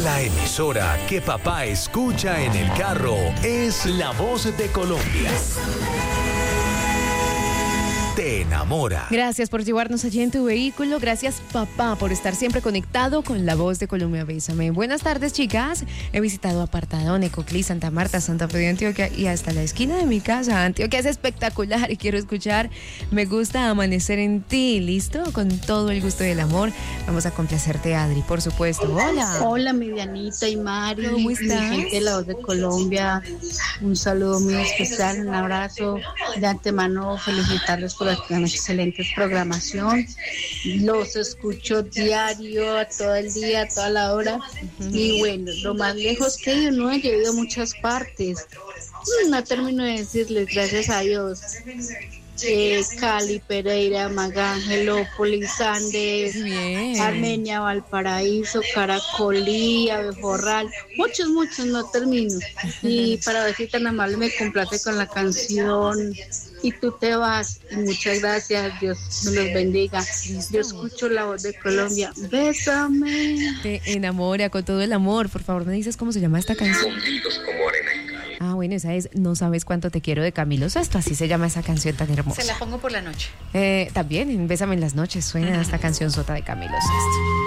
La emisora que papá escucha en el carro es La Voz de Colombia. Te enamora. Gracias por llevarnos allí en tu vehículo. Gracias, papá, por estar siempre conectado con La Voz de Colombia. Bésame. Buenas tardes, chicas. He visitado Apartadón, Ecoclí, Santa Marta, Santa Fe de Antioquia y hasta la esquina de mi casa. Antioquia es espectacular y quiero escuchar Me gusta amanecer en ti. ¿Listo? Con todo el gusto del amor. Vamos a complacerte, Adri, por supuesto. Hola. Hola, mi Dianita y Mari. ¿Cómo estás? Mi gente de La Voz de Colombia. Un saludo muy especial, un abrazo. De antemano, felicitarles por la excelente programación. Los escucho diario, todo el día, a toda la hora. Y bueno, lo más lejos que yo no he ido a muchas partes. No termino de decirles, gracias a Dios. Cali, Pereira, Magangelópolis, Andes, Armenia, Valparaíso, Caracolí, Abejorral, muchos, no termino. Y para ver si tan amable me complace con la canción Y tú te vas. Y muchas gracias, Dios me los bendiga. Yo escucho La Voz de Colombia. Bésame. Te enamora con todo el amor. Por favor, ¿me dices cómo se llama esta canción? Como arena en Cali. Ah, bueno, esa es No sabes cuánto te quiero de Camilo Sesto, así se llama esa canción tan hermosa. Se la pongo por la noche. También en Bésame en las noches suena esta canción sota de Camilo Sesto.